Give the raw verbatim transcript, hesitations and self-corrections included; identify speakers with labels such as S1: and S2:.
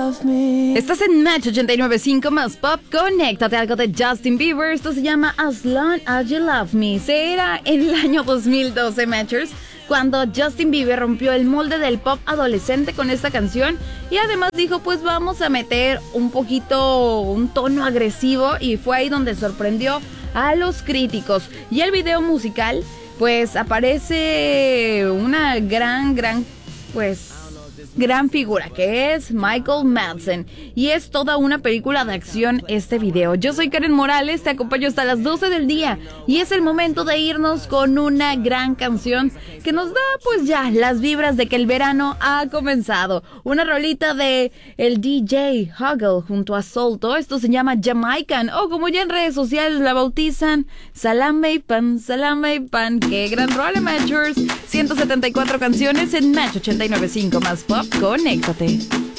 S1: love me.
S2: Estás en Match ochenta y nueve punto cinco más Pop. Conéctate, algo de Justin Bieber. Esto se llama As Long As You Love Me. Será en el año dos mil doce, Matchers, cuando Justin Bieber rompió el molde del pop adolescente con esta canción y además dijo, pues vamos a meter un poquito, un tono agresivo, y fue ahí donde sorprendió a los críticos. Y el video musical, pues aparece una gran, gran, pues... gran figura, que es Michael Madsen, y es toda una película de acción este video. Yo soy Karen Morales, te acompaño hasta las doce del día y es el momento de irnos con una gran canción que nos da pues ya las vibras de que el verano ha comenzado. Una rolita de el D J Huggle junto a Solto. Esto se llama Jamaican, o como ya en redes sociales la bautizan, Salame y Pan, Salame y Pan. ¡Qué gran rola, Matchers! ciento setenta y cuatro canciones en Match ochenta y nueve punto cinco más Pop. Conéctate.